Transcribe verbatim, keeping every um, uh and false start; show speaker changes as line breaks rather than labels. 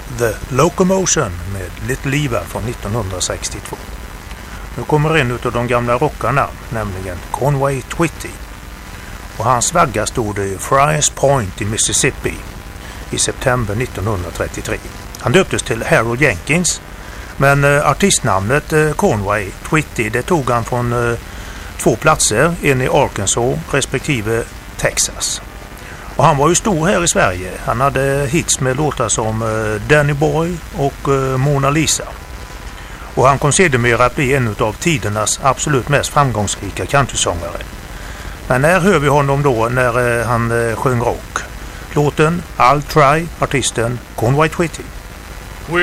The Locomotion med Little Eva från nittonhundrasextiotvå. Nu kommer en av de gamla rockarna, nämligen Conway Twitty. Och hans vagga stod i Friars Point i Mississippi i september nittonhundratrettiotre. Han döptes till Harold Jenkins, men eh, artistnamnet eh, Conway Twitty det tog han från eh, två platser, en i Arkansas respektive Texas. Och han var ju stor här i Sverige. Han hade hits med låtar som eh, Danny Boy och eh, Mona Lisa. Och han kom sedermera att bli en av tidernas absolut mest framgångsrika countrysångare. Men här hör vi honom då när eh, han eh, sjöng rock. Låten I'll Try, artisten Conway Twitty.